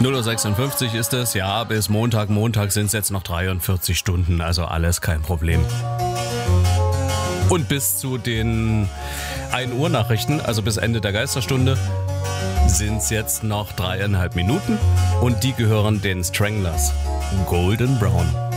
0:56 Uhr ist es, ja, bis Montag sind es jetzt noch 43 Stunden, also alles kein Problem. Und bis zu den 1 Uhr Nachrichten, also bis Ende der Geisterstunde, sind es jetzt noch 3,5 Minuten und die gehören den Stranglers. Golden Brown.